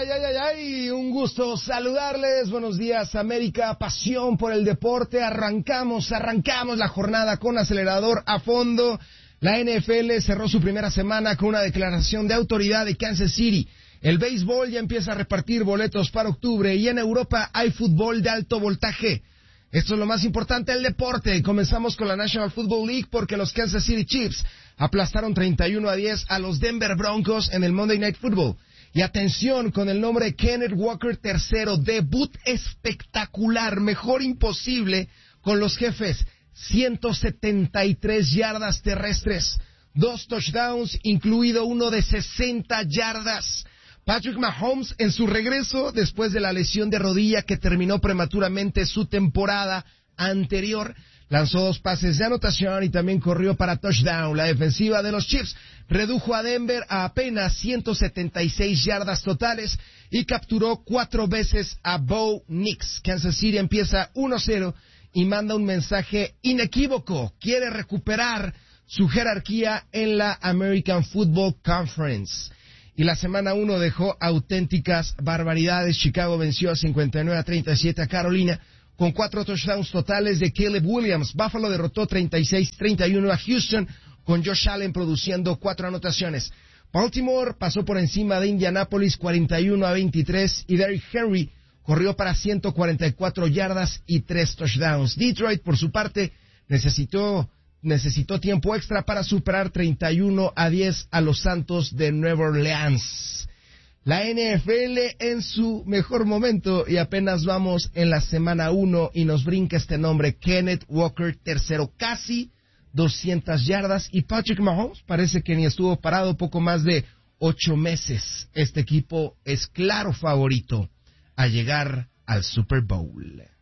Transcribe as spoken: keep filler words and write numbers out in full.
ay, ay, ay, ay, un gusto saludarles. Buenos días, América, pasión por el deporte. Arrancamos, arrancamos la jornada con acelerador a fondo. La N F L cerró su primera semana con una declaración de autoridad de Kansas City. El béisbol ya empieza a repartir boletos para octubre y en Europa hay fútbol de alto voltaje. Esto es lo más importante del deporte. Comenzamos con la National Football League porque los Kansas City Chiefs aplastaron treinta y uno a diez a los Denver Broncos en el Monday Night Football. Y atención con el nombre de Kenneth Walker tercero, debut espectacular, mejor imposible con los Jefes. ciento setenta y tres yardas terrestres, dos touchdowns, incluido uno de sesenta yardas. Patrick Mahomes en su regreso después de la lesión de rodilla que terminó prematuramente su temporada anterior, lanzó dos pases de anotación y también corrió para touchdown. La defensiva de los Chiefs redujo a Denver a apenas ciento setenta y seis yardas totales y capturó cuatro veces a Bo Nix. Kansas City empieza uno cero y manda un mensaje inequívoco. Quiere recuperar su jerarquía en la American Football Conference. Y la semana uno dejó auténticas barbaridades. Chicago venció a cincuenta y nueve a treinta y siete a Carolina con cuatro touchdowns totales de Caleb Williams. Buffalo derrotó treinta y seis a treinta y uno a Houston con Josh Allen produciendo cuatro anotaciones. Baltimore pasó por encima de Indianapolis cuarenta y uno a veintitrés y Derrick Henry corrió para ciento cuarenta y cuatro yardas y tres touchdowns. Detroit, por su parte, necesitó necesitó tiempo extra para superar treinta y uno a diez a los Santos de Nueva Orleans. La N F L en su mejor momento y apenas vamos en la semana uno y nos brinca este nombre, Kenneth Walker tercero, casi doscientas yardas y Patrick Mahomes parece que ni estuvo parado, poco más de ocho meses. Este equipo es claro favorito a llegar al Super Bowl.